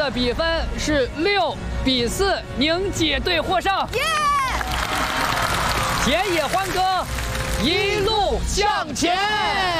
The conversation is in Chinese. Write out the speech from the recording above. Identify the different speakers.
Speaker 1: 的比分是6-4，宁姐队获胜。耶！田野欢歌，一路向前。